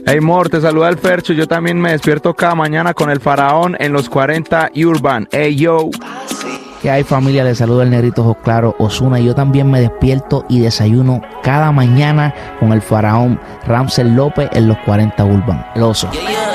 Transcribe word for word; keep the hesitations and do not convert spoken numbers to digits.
Hey Mor, te saluda el Fercho. Yo también me despierto cada mañana con el Faraón en los cuarenta Urban. Hey yo. ¿Qué hay, familia? Les saluda el negrito Ojos Claros, Ozuna. Yo también me despierto y desayuno cada mañana con el Faraón Ramsey López en los cuarenta Urban. El oso. Yeah, yeah.